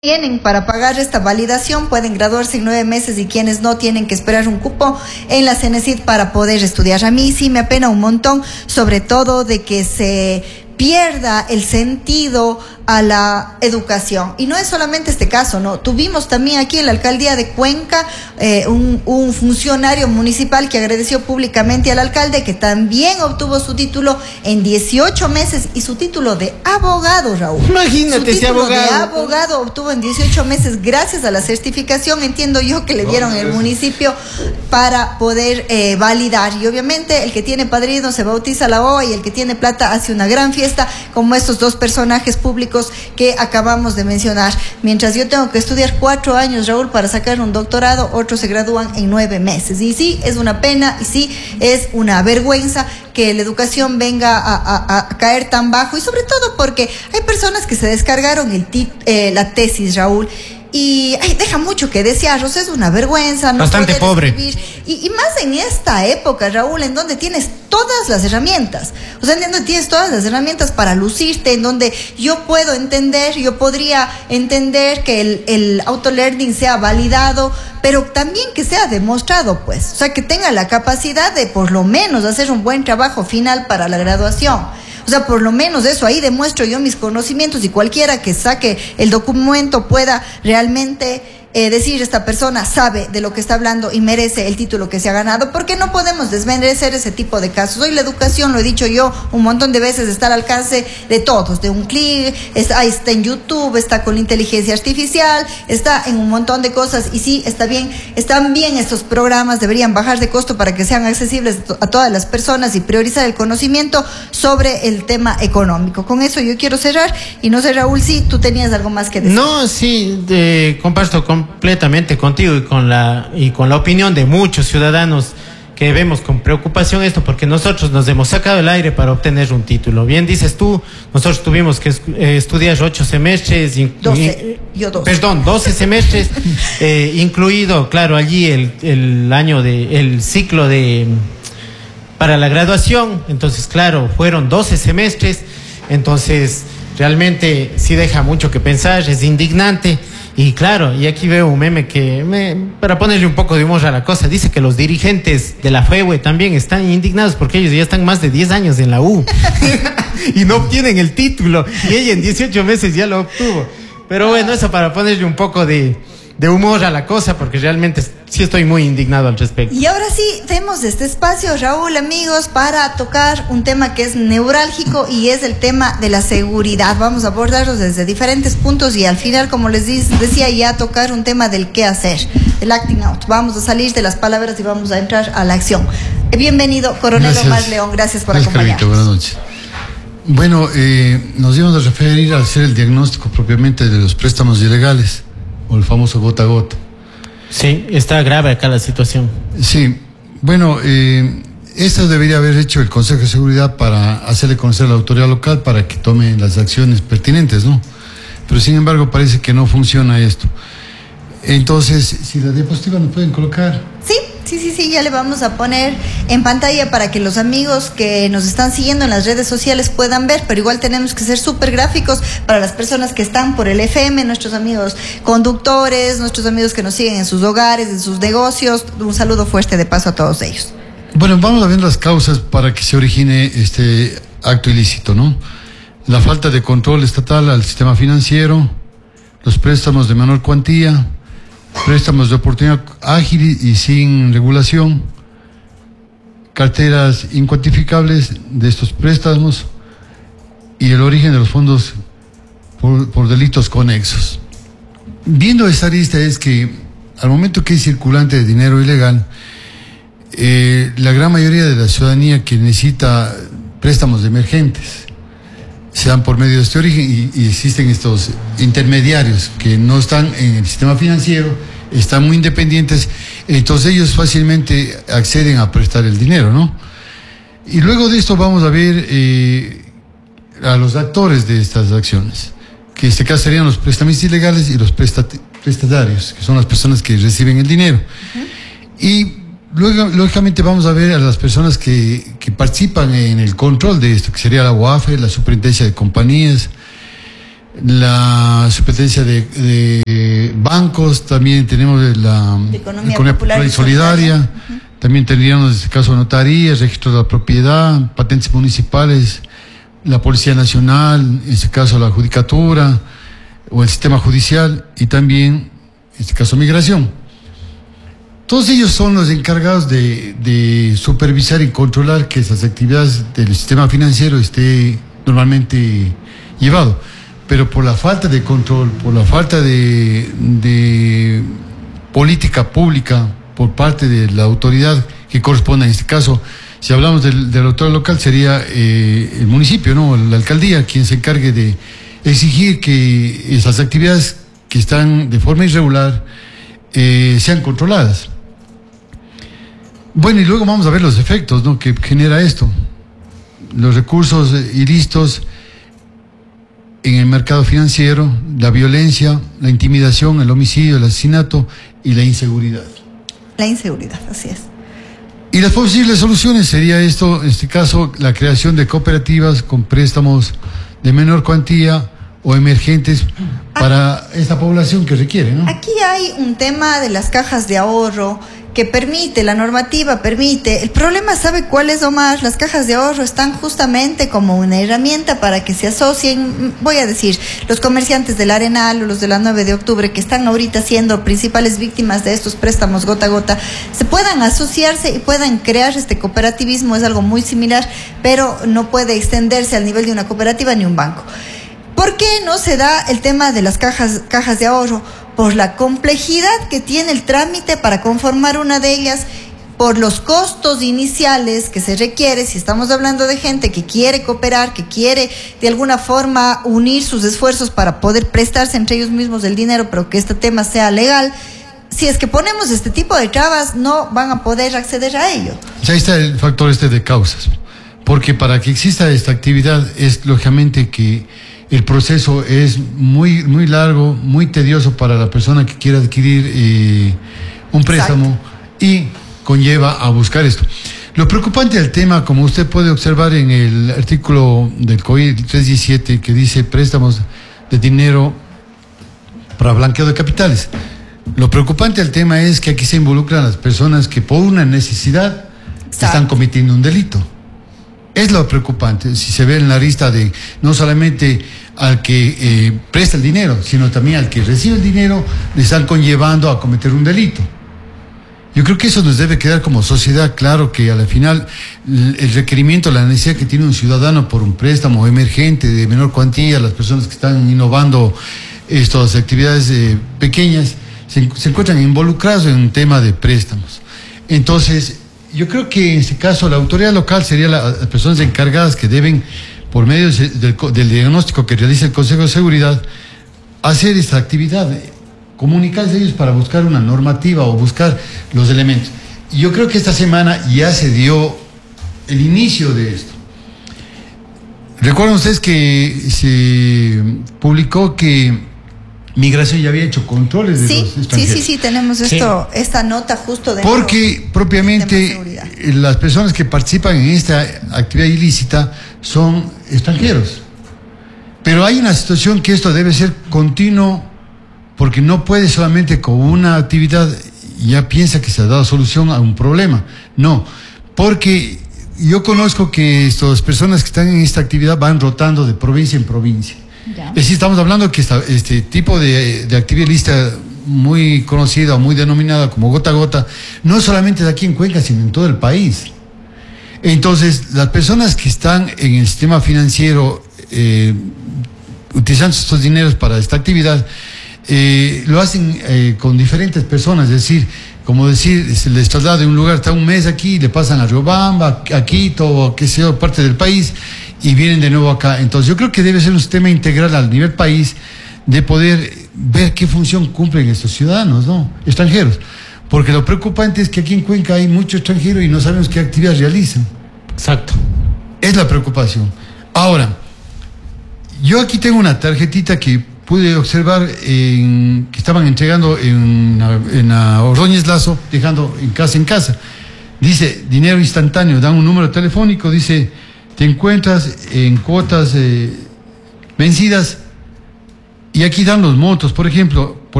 tienen para pagar esta validación pueden graduarse en 9 meses y quienes no tienen que esperar un cupo en la CENESID para poder estudiar. A mí sí me apena un montón, sobre todo de que se pierda el sentido a la educación. Y no es solamente este caso, ¿no? Tuvimos también aquí en la alcaldía de Cuenca un funcionario municipal que agradeció públicamente al alcalde, que también obtuvo su título en 18 meses y su título de abogado, Raúl. Imagínate ese abogado. Su título de abogado obtuvo en 18 meses gracias a la certificación, entiendo yo, que le dieron el municipio para poder validar. Y obviamente el que tiene padrino se bautiza la boa y el que tiene plata hace una gran fiesta, como estos dos personajes públicos que acabamos de mencionar. Mientras yo tengo que estudiar 4 años, Raúl, para sacar un doctorado, otros se gradúan en 9 meses. Y sí, es una pena y sí, es una vergüenza que la educación venga a caer tan bajo, y sobre todo porque hay personas que se descargaron la tesis, Raúl, y deja mucho que desear. O sea, es una vergüenza, no bastante pobre escribir. Y más en esta época, Raúl, en donde tienes todas las herramientas, o sea, en donde tienes todas las herramientas para lucirte, en donde yo podría entender que el autolearning sea validado, pero también que sea demostrado, pues, o sea, que tenga la capacidad de por lo menos hacer un buen trabajo final para la graduación. O sea, por lo menos eso, ahí demuestro yo mis conocimientos y cualquiera que saque el documento pueda realmente decir, esta persona sabe de lo que está hablando y merece el título que se ha ganado, porque no podemos desmerecer ese tipo de casos. Hoy la educación, lo he dicho yo un montón de veces, está al alcance de todos, de un clic, está en YouTube, está con la inteligencia artificial, está en un montón de cosas, y sí, están bien estos programas, deberían bajar de costo para que sean accesibles a todas las personas y priorizar el conocimiento sobre el tema económico. Con eso yo quiero cerrar, y no sé, Raúl, si tú tenías algo más que decir. No, sí, comparto completamente contigo y con la opinión de muchos ciudadanos que vemos con preocupación esto, porque nosotros nos hemos sacado el aire para obtener un título. Bien dices tú, nosotros tuvimos que estudiar 8 semestres, 12 semestres, incluido, claro, allí el ciclo para la graduación. Entonces, claro, fueron 12 semestres. Entonces, realmente sí deja mucho que pensar, es indignante. Y claro, y aquí veo un meme para ponerle un poco de humor a la cosa, dice que los dirigentes de la FEUE también están indignados porque ellos ya están más de 10 años en la U y no obtienen el título, y ella en 18 meses ya lo obtuvo. Pero bueno, eso para ponerle un poco de humor a la cosa, porque realmente sí estoy muy indignado al respecto. Y ahora sí, tenemos este espacio, Raúl, amigos, para tocar un tema que es neurálgico, y es el tema de la seguridad. Vamos a abordarlo desde diferentes puntos y al final, como les decía, ya tocar un tema del qué hacer, el acting out. Vamos a salir de las palabras y vamos a entrar a la acción. Bienvenido, Coronel Omar León, gracias por acompañarnos. Buenas noches. Bueno, nos íbamos a referir a hacer el diagnóstico propiamente de los préstamos ilegales, o el famoso gota a gota. Sí, está grave acá la situación. Sí, bueno, esto debería haber hecho el Consejo de Seguridad para hacerle conocer a la autoridad local para que tome las acciones pertinentes, ¿no? Pero sin embargo parece que no funciona esto. Entonces, si la diapositiva nos pueden colocar. Sí, ya le vamos a poner en pantalla para que los amigos que nos están siguiendo en las redes sociales puedan ver, pero igual tenemos que ser súper gráficos para las personas que están por el FM, nuestros amigos conductores, nuestros amigos que nos siguen en sus hogares, en sus negocios. Un saludo fuerte de paso a todos ellos. Bueno, vamos a ver las causas para que se origine este acto ilícito, ¿no? La falta de control estatal al sistema financiero, los préstamos de menor cuantía, préstamos de oportunidad ágil y sin regulación, carteras incuantificables de estos préstamos y el origen de los fondos por delitos conexos. Viendo esta lista, es que al momento que hay circulante de dinero ilegal, la gran mayoría de la ciudadanía que necesita préstamos emergentes se dan por medio de este origen, y existen estos intermediarios que no están en el sistema financiero, están muy independientes, entonces ellos fácilmente acceden a prestar el dinero, ¿no? Y luego de esto vamos a ver a los actores de estas acciones, que en este caso serían los prestamistas ilegales y los prestatarios, que son las personas que reciben el dinero. Y luego, lógicamente, vamos a ver a las personas que participan en el control de esto, que sería la UAFE, la Superintendencia de Compañías, la supervivencia de bancos, también tenemos la economía popular y solidaria, también tendríamos en este caso notarías, registro de la propiedad, patentes municipales, la Policía Nacional, en este caso la Judicatura o el sistema judicial, y también en este caso migración. Todos ellos son los encargados de supervisar y controlar que esas actividades del sistema financiero esté normalmente llevado. Pero por la falta de control, por la falta de política pública por parte de la autoridad que corresponda, en este caso, si hablamos de la autoridad local, sería el municipio, ¿no? La alcaldía, quien se encargue de exigir que esas actividades que están de forma irregular sean controladas. Bueno, y luego vamos a ver los efectos, ¿no?, que genera esto. Los recursos ilícitos en el mercado financiero, la violencia, la intimidación, el homicidio, el asesinato y la inseguridad. La inseguridad, así es. Y las posibles soluciones sería esto, en este caso, la creación de cooperativas con préstamos de menor cuantía o emergentes para esta población que requiere, ¿no? Aquí hay un tema de las cajas de ahorro que permite, la normativa permite. El problema, ¿sabe cuál es, Omar? Las cajas de ahorro están justamente como una herramienta para que se asocien, voy a decir, los comerciantes del Arenal o los de la 9 de octubre, que están ahorita siendo principales víctimas de estos préstamos gota a gota, se puedan asociarse y puedan crear este cooperativismo. Es algo muy similar, pero no puede extenderse al nivel de una cooperativa ni un banco. ¿Por qué no se da el tema de las cajas de ahorro? Por la complejidad que tiene el trámite para conformar una de ellas, por los costos iniciales que se requiere, si estamos hablando de gente que quiere cooperar, que quiere de alguna forma unir sus esfuerzos para poder prestarse entre ellos mismos el dinero, pero que este tema sea legal. Si es que ponemos este tipo de trabas, no van a poder acceder a ello. Ahí está el factor de causas, porque para que exista esta actividad es lógicamente que el proceso es muy, muy largo, muy tedioso para la persona que quiera adquirir un préstamo. Exacto. Y conlleva a buscar esto. Lo preocupante del tema, como usted puede observar en el artículo del COI 317, que dice préstamos de dinero para blanqueo de capitales. Lo preocupante del tema es que aquí se involucran las personas que por una necesidad están cometiendo un delito. Es lo preocupante, si se ve en la lista de no solamente al que presta el dinero, sino también al que recibe el dinero, le están conllevando a cometer un delito. Yo creo que eso nos debe quedar como sociedad claro, que al final el requerimiento, la necesidad que tiene un ciudadano por un préstamo emergente de menor cuantía, las personas que están innovando estas actividades pequeñas, se encuentran involucrados en un tema de préstamos. Entonces, yo creo que en este caso la autoridad local sería las personas encargadas que deben, por medio del diagnóstico que realiza el Consejo de Seguridad, hacer esta actividad, comunicarse a ellos para buscar una normativa o buscar los elementos. Y yo creo que esta semana ya se dio el inicio de esto. Recuerdan ustedes que se publicó que Migración ya había hecho controles de los extranjeros. Sí, tenemos esta nota justo de... Porque propiamente las personas que participan en esta actividad ilícita son extranjeros. Pero hay una situación que esto debe ser continuo, porque no puede solamente con una actividad ya piensa que se ha dado solución a un problema. No, porque yo conozco que estas personas que están en esta actividad van rotando de provincia en provincia. Ya. Es decir, estamos hablando que este tipo de actividad ilícita muy conocida o muy denominada como gota a gota, no solamente de aquí en Cuenca, sino en todo el país. Entonces, las personas que están en el sistema financiero utilizando estos dineros para esta actividad, lo hacen con diferentes personas, es decir, como decir, se les traslada de un lugar, está un mes aquí, le pasan a Riobamba, a Quito, o qué sé yo, parte del país, y vienen de nuevo acá. Entonces yo creo que debe ser un sistema integral a nivel país de poder ver qué función cumplen estos ciudadanos, ¿no?, extranjeros. Porque lo preocupante es que aquí en Cuenca hay muchos extranjeros y no sabemos qué actividades realizan. Exacto. Es la preocupación. Ahora, yo aquí tengo una tarjetita que pude observar que estaban entregando en la Ordóñez Lazo, dejando en casa. Dice, dinero instantáneo, dan un número telefónico, dice, te encuentras en cuotas vencidas, Y aquí dan los montos. Por ejemplo,